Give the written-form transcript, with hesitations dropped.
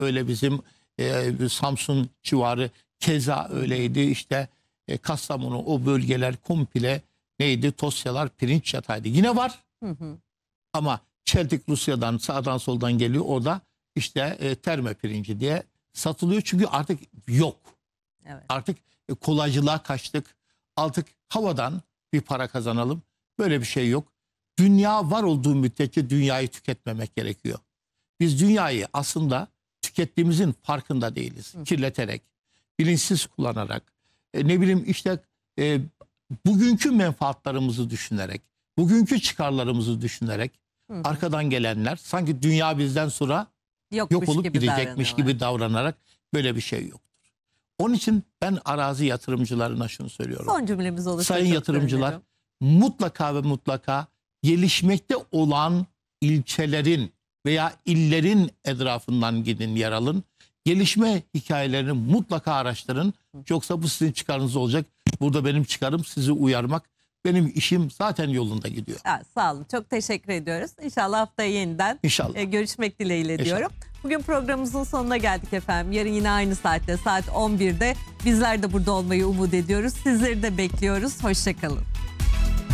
öyle bizim Samsun civarı keza öyleydi. İşte Kastamonu, o bölgeler komple neydi? Tosyalar, pirinç yatağıydı. Yine var. Ama çeltik Rusya'dan sağdan soldan geliyor. O da işte terme pirinci diye satılıyor. Çünkü artık yok. Evet. Artık kolaycılığa kaçtık. Artık havadan bir para kazanalım. Böyle bir şey yok. Dünya var olduğu müddetçe dünyayı tüketmemek gerekiyor. Biz dünyayı aslında tükettiğimizin farkında değiliz. Kirleterek, bilinçsiz kullanarak, ne bileyim işte bugünkü menfaatlarımızı düşünerek, bugünkü çıkarlarımızı düşünerek arkadan gelenler sanki dünya bizden sonra yok olup gidecekmiş gibi davranarak böyle bir şey yoktur. Onun için ben arazi yatırımcılarına şunu söylüyorum. Son cümlemiz olursa sayın yatırımcılar, mutlaka ve mutlaka gelişmekte olan ilçelerin veya illerin etrafından gidin, yer alın. Gelişme hikayelerini mutlaka araştırın. Yoksa bu sizin çıkarınız olacak. Burada benim çıkarım sizi uyarmak. Benim işim zaten yolunda gidiyor. Ha, sağ olun. Çok teşekkür ediyoruz. İnşallah haftaya yeniden görüşmek dileğiyle diyorum. Bugün programımızın sonuna geldik efendim. Yarın yine aynı saatte, saat 11'de bizler de burada olmayı umut ediyoruz. Sizleri de bekliyoruz. Hoşça kalın.